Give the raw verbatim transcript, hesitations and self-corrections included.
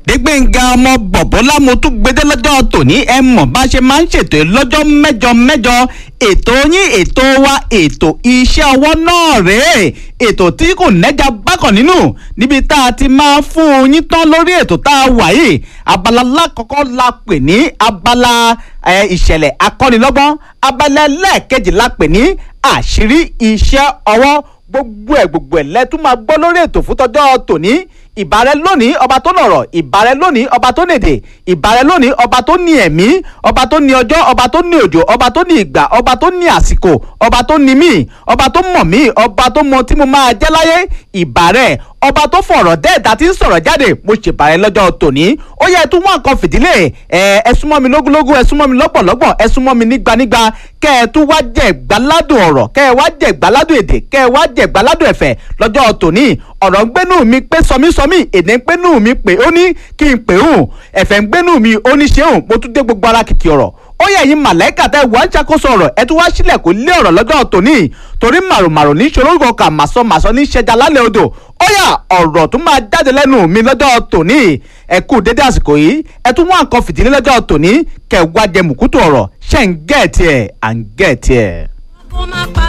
Adégbénga ọmọ Bọ̀bọ́lá mo tún gbedé lọ́jọ́ tòní ẹ mọ̀ bá ṣe máa ń ṣètò lọ́jọ́ mẹ́jọ mẹ́jọ ètò yín ètò wa ètò iṣẹ́ ọwọ́ náà rèé ètò tí kò nẹ́jà bákan nínú níbi tá a ti máa fún yín tán lórí ètò tá a wà yìí abala lákọ̀ọ́kọ́ la pè ní abala ìṣẹ̀lẹ̀ akọ́nilọ́gbọ́n abala lẹ́ẹ̀kejì la pè ní àṣírí iṣẹ́ ọwọ́ gbogbo ẹ̀ gbogbo ẹ̀ lẹ́tún máa gbọ́ lórí ètò fún tọjọ́ tòní ìbàrẹ̀ lónìí ọba tó nọ̀rọ̀ ìbàrẹ̀ lónìí ọba tó nèdè ìbàrẹ̀ lónìí ọba tó ní ẹ̀mí ọba tó ní ọjọ́ ọba tó ní òjò ọba tó ní ìgbà ọba tó ní àsìkò ọba tó ní mí ọba tó mọ̀ mí ọba tó mọ tí mo máa jẹ́ láyé ìbàrẹ̀ ọba tó fọ̀rọ̀ dẹ́ẹ̀dá tí ń sọ̀rọ̀ jáde mo ṣèbàrẹ̀ lọ́jọ́ tòní ó yẹ tún wọn kan fìdílé ẹ ẹ súnmọ́ mi lógúnlógún ẹ súnmọ́ mi lọ́gbọ̀nlọ́gbọ̀n ẹ súnmọ́ mi nígbanígba kẹ́ ẹ tún wá jẹ́ gbáládùn ọ̀rọ̀ kẹ́ ẹ wá jẹ́ gbáládùn èdè kẹ́ ẹ wá jẹ́ gbáládùn ẹ̀fẹ̀ lọ́jọ́ tòní ọ̀rọ̀ ń gbénú mi pé sọmísọmí èdè ń gbénú mi pé ó ní kí n pè hùn ẹ̀fẹ̀ ń gbénú mi ó ní ṣe hùn mo tún dé gbogbo ara kìkì ọ̀rọ̀ ó yẹ ẹ̀yin màlẹ́kà tẹ́ wọ́n ń ṣàkóso ọ̀rọ̀ ẹ tún wá sílẹ̀ kó lé ọ̀rọ̀ lọ́jọ́ tòní torí màrùmàrù ní ṣòro kọkà màsọ màsọ ní ṣẹja lálẹ́ odò ó yà ọ̀rọ̀ tún máa jáde lẹ́nu mi lọ́jọ́ tòní ẹ kú dédé àsìkò yìí ẹ tún wá nǹkan fìdílé lọ́jọ́ tòní kẹ́ wá jẹ mùkútù ọ̀rọ̀ ṣẹ́ ń gẹ̀ẹ́tì ẹ̀ à ń gẹ̀ẹ́tì ẹ̀.